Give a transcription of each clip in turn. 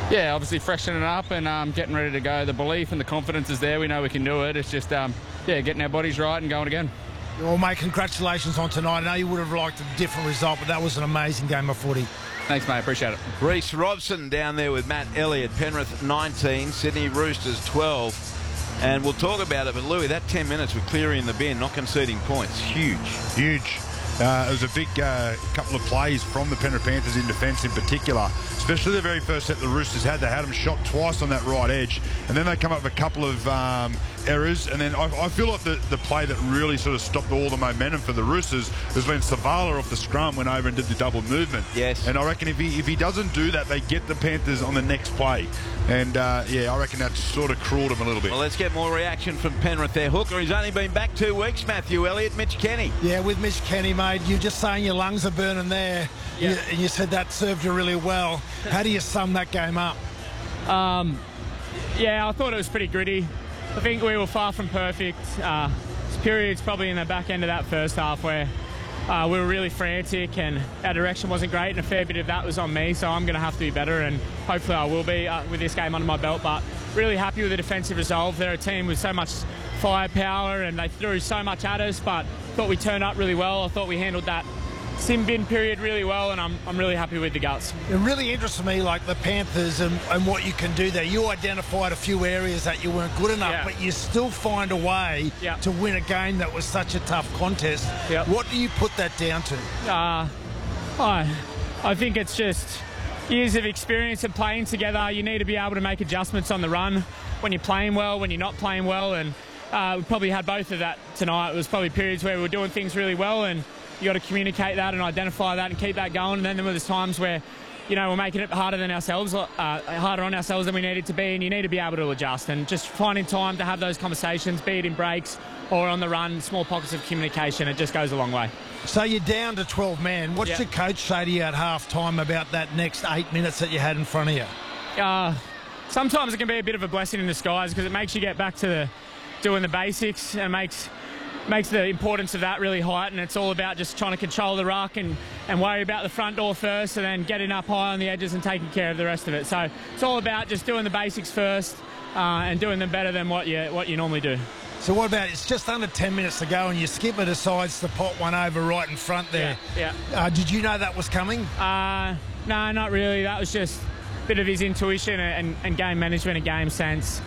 Yeah, obviously freshening up and getting ready to go. The belief and the confidence is there. We know we can do it. It's just, getting our bodies right and going again. Well, mate, congratulations on tonight. I know you would have liked a different result, but that was an amazing game of footy. Thanks, mate. Appreciate it. Reece Robson down there with Matt Elliott. Penrith 19, Sydney Roosters 12. And we'll talk about it, but Louis, that 10 minutes with Cleary in the bin, not conceding points, huge. Huge. It was a big couple of plays from the Penrith Panthers in defence in particular, especially the very first set the Roosters had. They had them shot twice on that right edge, and then they come up with a couple of errors, and then I feel like the play that really sort of stopped all the momentum for the Roosters was when Savala off the scrum went over and did the double movement. Yes. And I reckon if he doesn't do that, they get the Panthers on the next play. And, I reckon that sort of cruelled him a little bit. Well, let's get more reaction from Penrith there. Hooker, he's only been back 2 weeks, Matthew Elliott. Mitch Kenny. Yeah, with Mitch Kenny, mate, you're just saying your lungs are burning there. Yeah. You said that served you really well. How do you sum that game up? I thought it was pretty gritty. I think we were far from perfect. Periods probably in the back end of that first half where we were really frantic and our direction wasn't great, and a fair bit of that was on me, so I'm going to have to be better, and hopefully I will be with this game under my belt. But really happy with the defensive resolve. They're a team with so much firepower and they threw so much at us, but thought we turned up really well. I thought we handled that sim bin period really well, and I'm really happy with the guts. It really interests me, like the Panthers and what you can do there. You identified a few areas that you weren't good enough, but you still find a way to win a game that was such a tough contest. What do you put that down to? I think it's just years of experience of playing together. You need to be able to make adjustments on the run when you're playing well, when you're not playing well, and we probably had both of that tonight. It was probably periods where we were doing things really well, and you got to communicate that and identify that and keep that going. And then there was times where, we're making it harder on ourselves than we needed to be, and you need to be able to adjust. And just finding time to have those conversations, be it in breaks or on the run, small pockets of communication, it just goes a long way. So you're down to 12 men. What's your coach say to you at half-time about that next 8 minutes that you had in front of you? Sometimes it can be a bit of a blessing in disguise because it makes you get back to doing the basics and makes the importance of that really heightened. It's all about just trying to control the ruck and worry about the front door first, and then getting up high on the edges and taking care of the rest of it. So it's all about just doing the basics first and doing them better than what you normally do. So what about, it's just under 10 minutes to go and your skipper decides to pot one over right in front there. Did you know that was coming? No, not really. That was just a bit of his intuition and game management and game sense.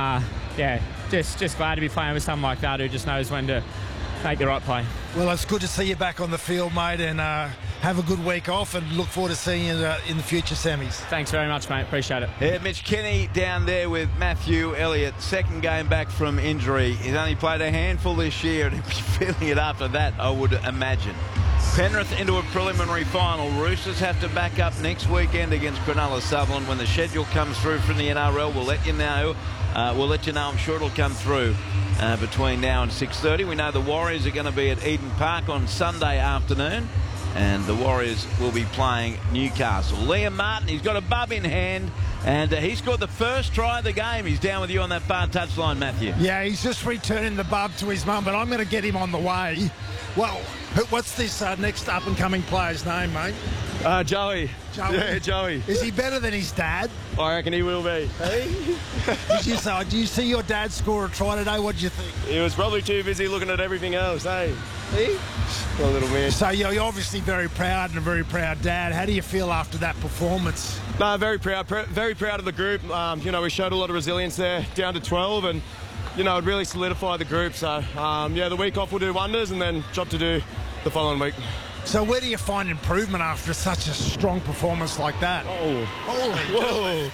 Just glad to be playing with someone like that who just knows when to make the right play. Well, it's good to see you back on the field, mate, and have a good week off, and look forward to seeing you in the future semis. Thanks very much, mate. Appreciate it. Yeah, Mitch Kenny down there with Matthew Elliott. Second game back from injury. He's only played a handful this year, and he'll be feeling it after that, I would imagine. Penrith into a preliminary final. Roosters have to back up next weekend against Cronulla Sutherland. When the schedule comes through from the NRL, we'll let you know. I'm sure it'll come through between now and 6:30. We know the Warriors are going to be at Eden Park on Sunday afternoon, and the Warriors will be playing Newcastle. Liam Martin, he's got a bub in hand, and he scored the first try of the game. He's down with you on that far touchline, Matthew. Yeah, he's just returning the bub to his mum, but I'm going to get him on the way. Well, what's this next up-and-coming player's name, mate? Joey. Yeah, Joey. Is he better than his dad? I reckon he will be. Hey? Do you see your dad score a try today? What did you think? He was probably too busy looking at everything else, hey? Poor little man. So you're obviously very proud and a very proud dad. How do you feel after that performance? No, very proud of the group. We showed a lot of resilience there, down to 12, and it really solidified the group. So, the week off will do wonders, and then job to do the following week. So where do you find improvement after such a strong performance like that? Oh. Holy.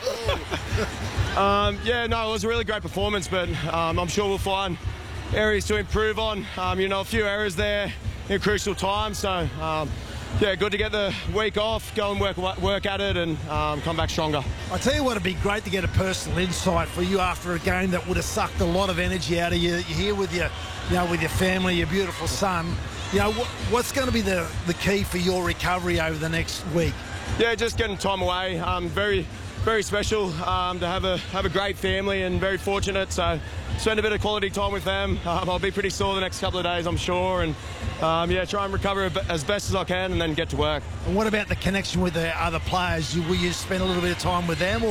It was a really great performance, but I'm sure we'll find areas to improve on. A few errors there in crucial times. So, good to get the week off, go and work at it, and come back stronger. I tell you what, it'd be great to get a personal insight for you after a game that would have sucked a lot of energy out of you. You're here with your family, your beautiful son. What's going to be the key for your recovery over the next week? Yeah, just getting time away. Very, very special to have a great family, and very fortunate. So spend a bit of quality time with them. I'll be pretty sore the next couple of days, I'm sure, and try and recover as best as I can, and then get to work. And what about the connection with the other players? Will you spend a little bit of time with them?